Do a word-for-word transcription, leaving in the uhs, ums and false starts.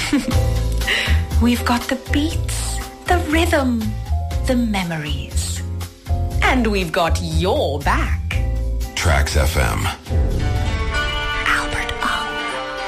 We've got the beats, the rhythm, the memories. And we've got your back. Tracks F M.